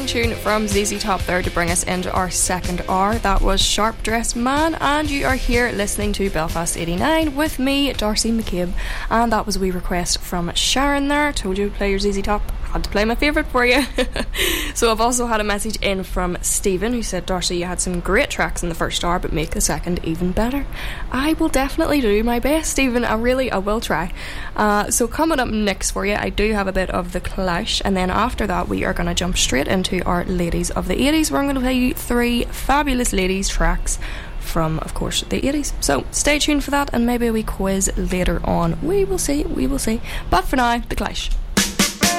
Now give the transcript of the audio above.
exciting tune from ZZ Top there to bring us into our second hour. That was Sharp Dressed Man, and you are here listening to Belfast 89 with me, Darcy McCabe, and that was a wee request from Sharon there. Told you to play your ZZ Top, had to play my favourite for you. So I've also had a message in from Stephen who said, Darcy, you had some great tracks in the first hour but make the second even better. I will definitely do my best, Stephen. I will try. So coming up next for you, I do have a bit of The Clash, and then after that we are going to jump straight into our Ladies of the 80s, where I'm going to play you 3 fabulous ladies tracks from, of course, the 80s. So stay tuned for that, and maybe a wee quiz later on. We will see. But for now, The Clash.